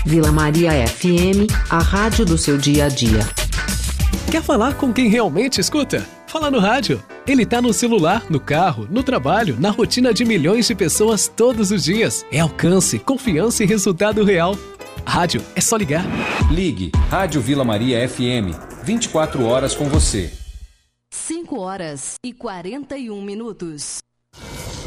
Vila Maria FM, a rádio do seu dia a dia. Quer falar com quem realmente escuta? Fala no rádio. Ele tá no celular, no carro, no trabalho, na rotina de milhões de pessoas todos os dias. É alcance, confiança e resultado real. Rádio, é só ligar. Ligue Rádio Vila Maria FM, 24 horas com você. 5 horas e 41 minutos.